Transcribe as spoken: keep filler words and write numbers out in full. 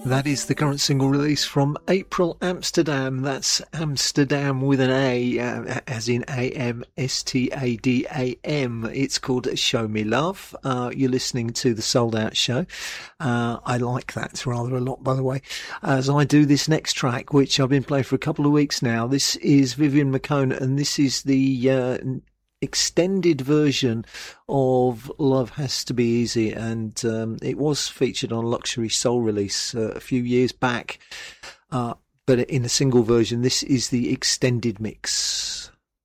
That is the current single release from April Amsterdam. That's Amsterdam with an A, uh, as in A M S T A D A M. It's called Show Me Love. Uh, you're listening to The Sold Out Show. Uh, I like that rather a lot, by the way, as I do this next track, which I've been playing for a couple of weeks now. This is Vivian McKone, and this is the uh, extended version of Love Has to Be Easy, and um, it was featured on Luxury Soul release uh, a few years back, uh, but in a single version. This is the extended mix.